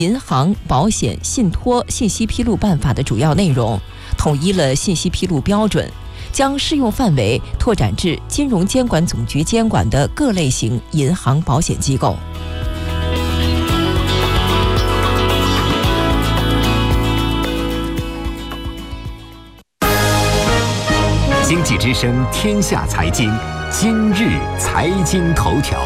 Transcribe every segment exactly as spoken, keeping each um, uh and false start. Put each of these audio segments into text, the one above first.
银行、保险、信托信息披露办法的主要内容，统一了信息披露标准，将适用范围拓展至金融监管总局监管的各类型银行、保险机构。 经济之声天下财经，今日财经头条。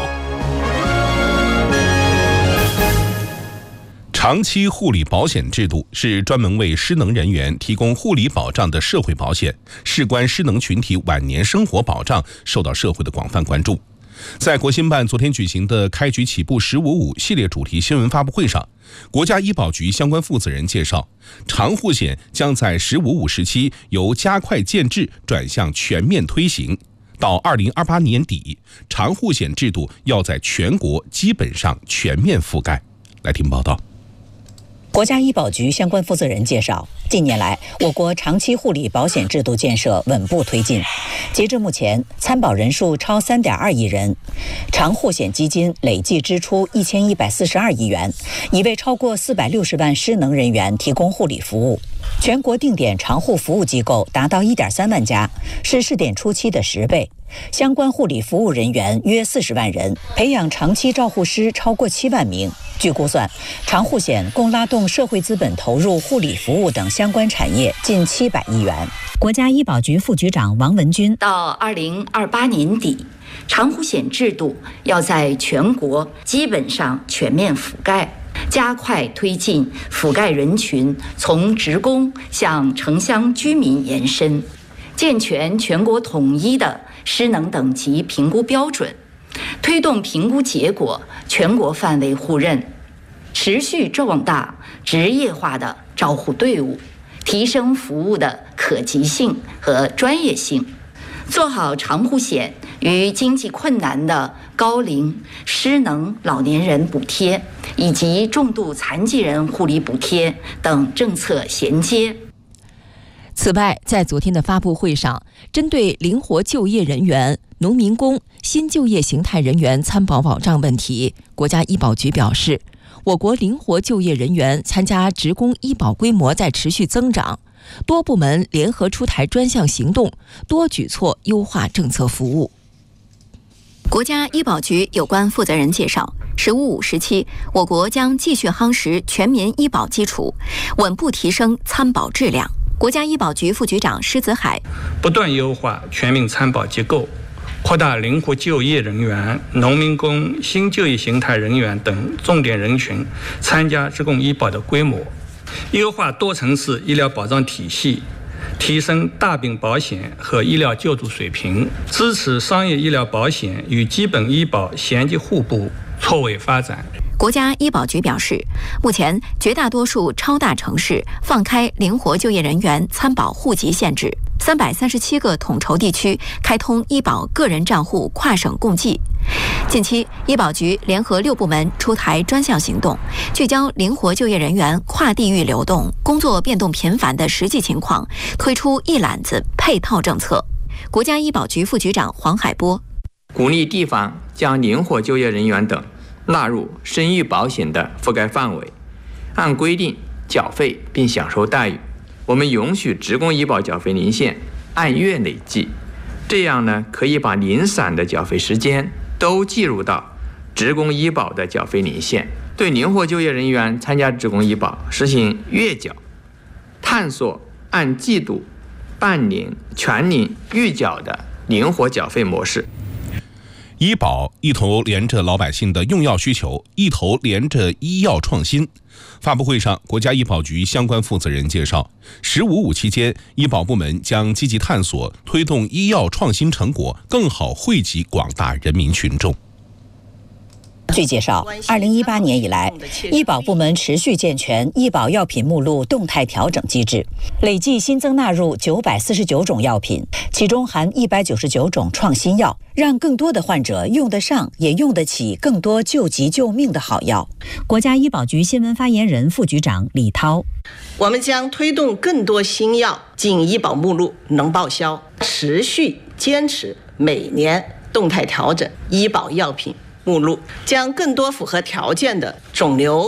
长期护理保险制度是专门为失能人员提供护理保障的社会保险，事关失能群体晚年生活保障，受到社会的广泛关注。在国新办昨天举行的开局起步十五五系列主题新闻发布会上，国家医保局相关负责人介绍，长护险将在十五五时期由加快建制转向全面推行，到二零二八年底，长护险制度要在全国基本上全面覆盖。来听报道。 国家医保局相关负责人介绍，近年来，我国长期护理保险制度建设稳步推进。截至目前，参保人数超 三点二亿人，长护险基金累计支出一千一百四十二亿元，已为超过四百六十万失能人员提供护理服务。全国定点长护服务机构达到一点三万家，是试点初期的十倍。相关护理服务人员约四十万人，培养长期照护师超过七万名。据估算，长护险共拉动社会资本投入护理服务等相关产业近七百亿元。国家医保局副局长王文军， 到二零二八年底，长护险制度要在全国基本上全面覆盖，加快推进覆盖人群从职工向城乡居民延伸，健全全国统一的失能等级评估标准，推动评估结果全国范围互认，持续壮大职业化的照护队伍，提升服务的可及性和专业性，做好长护险与经济困难的高龄、失能老年人补贴以及重度残疾人护理补贴等政策衔接。 此外，在昨天的发布会上，针对灵活就业人员、农民工、新就业形态人员参保保障问题，国家医保局表示，我国灵活就业人员参加职工医保规模在持续增长，多部门联合出台专项行动，多举措优化政策服务。 国家医保局有关负责人介绍，十五五时期，我国将继续夯实全民医保基础，稳步提升参保质量。国家医保局副局长施子海， 不断优化全民参保机构，扩大灵活就业人员、农民工、新就业形态人员等重点人群参加职工医保的规模，优化多层次医疗保障体系，提升大病保险和医疗救助水平，支持商业医疗保险与基本医保衔接互补，错位发展。 国家医保局表示，目前绝大多数超大城市放开灵活就业人员参保户籍限制，三百三十七个统筹地区开通医保个人账户跨省共计。近期，医保局联合六部门出台专项行动，聚焦灵活就业人员跨地域流动、工作变动频繁的实际情况，推出一揽子配套政策。国家医保局副局长黄海波， 鼓励地方将灵活就业人员等纳入生育保险的覆盖范围，按规定缴费并享受待遇。我们允许职工医保缴费年限按月累计，这样呢，可以把零散的缴费时间都计入到职工医保的缴费年限。对灵活就业人员参加职工医保实行月缴，探索按季度、半年、全年预缴的灵活缴费模式。 医保一头连着老百姓的用药需求，一头连着医药创新。发布会上，国家医保局相关负责人介绍，十五五期间，医保部门将积极探索推动医药创新成果更好惠及广大人民群众。 据介绍，二零一八年以来，医保部门持续健全医保药品目录动态调整机制，累计新增纳入九百四十九种药品，其中含一百九十九种创新药，让更多的患者用得上也用得起更多救急救命的好药。国家医保局新闻发言人副局长李涛， 我们将推动更多新药进医保目录能报销，持续坚持每年动态调整医保药品目录，将更多符合条件的肿瘤、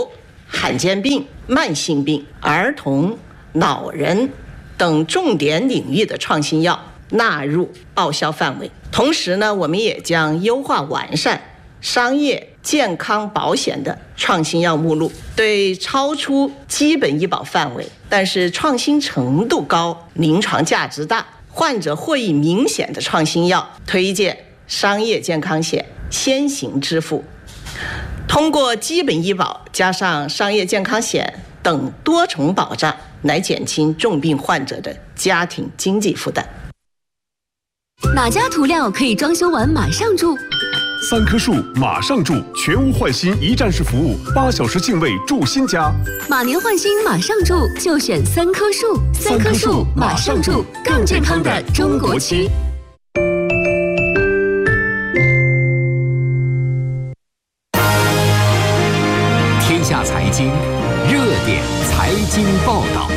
罕见病、慢性病、儿童、老人等重点领域的创新药纳入报销范围。同时呢，我们也将优化完善商业健康保险的创新药目录，对超出基本医保范围但是创新程度高、临床价值大、患者获益明显的创新药推荐商业健康险先行支付。通过基本医保加上商业健康险等多重保障，来减轻重病患者的家庭经济负担。 哪家涂料可以装修完马上住？ 三棵树马上住，全屋换新一站式服务，八小时净位住新家。 马年换新马上住，就选三棵树。三棵树马上住，更健康的中国区。 天下财经热点财经报道。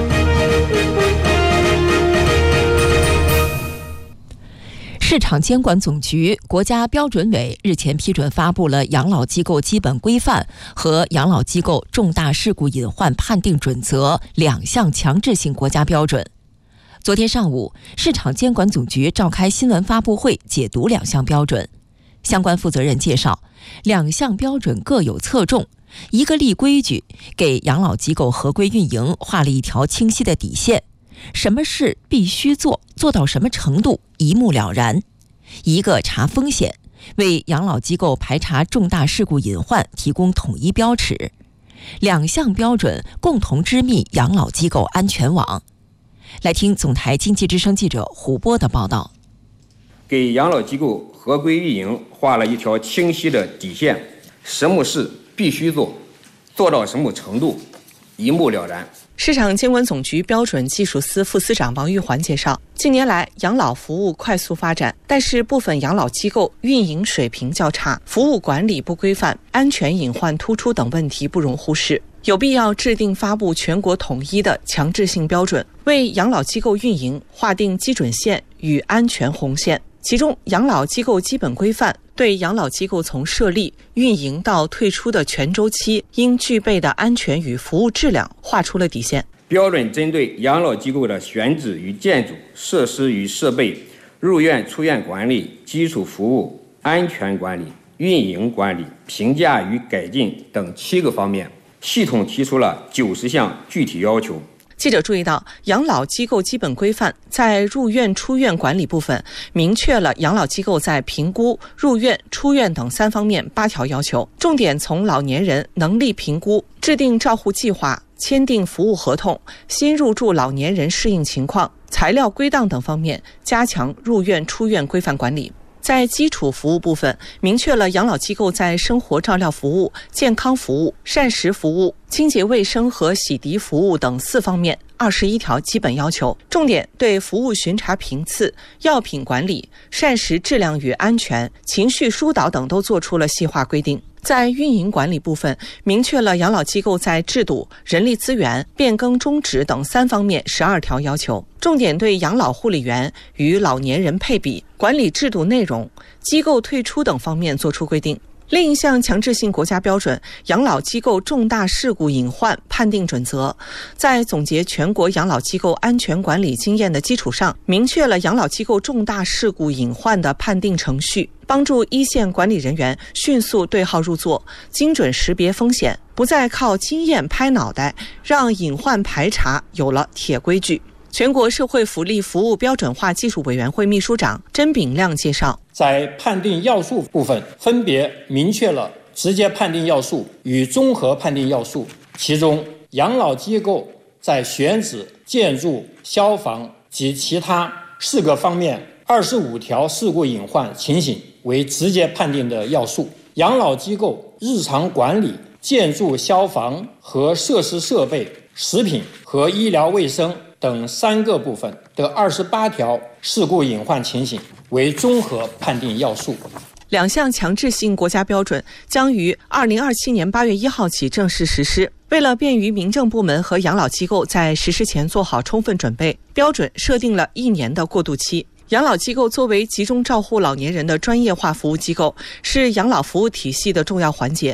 市场监管总局、国家标准委日前批准发布了养老机构基本规范和养老机构重大事故隐患判定准则两项强制性国家标准。昨天上午，市场监管总局召开新闻发布会，解读两项标准。相关负责人介绍，两项标准各有侧重，一个立规矩，给养老机构合规运营画了一条清晰的底线。什么事必须做，做到什么程度一目了然。一个查风险，为养老机构排查重大事故隐患提供统一标尺。两项标准共同织密养老机构安全网。来听总台经济之声记者胡波的报道。 给养老机构合规运营画了一条清晰的底线，什么事必须做，做到什么程度一目了然。 市场监管总局标准技术司副司长王玉环介绍，近年来养老服务快速发展，但是部分养老机构运营水平较差，服务管理不规范，安全隐患突出等问题不容忽视，有必要制定发布全国统一的强制性标准，为养老机构运营划定基准线与安全红线。其中，养老机构基本规范对养老机构从设立、运营到退出的全周期应具备的安全与服务质量划出了底线。 标准针对养老机构的选址与建筑、设施与设备、入院出院管理、基础服务、安全管理、运营管理、评价与改进等七个方面，系统提出了九十项具体要求。 记者注意到，养老机构基本规范在入院出院管理部分明确了养老机构在评估、入院、出院等三方面八条要求，重点从老年人能力评估、制定照护计划、签订服务合同、新入住老年人适应情况、材料归档等方面加强入院出院规范管理。在基础服务部分，明确了养老机构在生活照料服务、健康服务、膳食服务、清洁卫生和洗涤服务等四方面二十一条基本要求，重点对服务巡查频次、药品管理、膳食质量与安全、情绪疏导等都做出了细化规定。在运营管理部分，明确了养老机构在制度、人力资源、变更终止等三方面十二条要求，重点对养老护理员与老年人配比、管理制度内容、机构退出等方面作出规定。另一项强制性国家标准，养老机构重大事故隐患判定准则，在总结全国养老机构安全管理经验的基础上，明确了养老机构重大事故隐患的判定程序，帮助一线管理人员迅速对号入座，精准识别风险，不再靠经验拍脑袋，让隐患排查有了铁规矩。全国社会福利服务标准化技术委员会秘书长甄炳亮介绍， 在判定要素部分，分别明确了直接判定要素与综合判定要素。其中，养老机构在选址、建筑、消防及其他四个方面二十五条事故隐患情形为直接判定的要素。养老机构日常管理、建筑、消防和设施设备、食品和医疗卫生等三个部分的二十八条事故隐患情形为综合判定要素。 两项强制性国家标准将于二零二七年八月一号起正式实施。为了便于民政部门和养老机构在实施前做好充分准备，标准设定了一年的过渡期。养老机构作为集中照护老年人的专业化服务机构，是养老服务体系的重要环节。它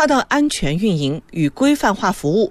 它的安全运营与规范化服务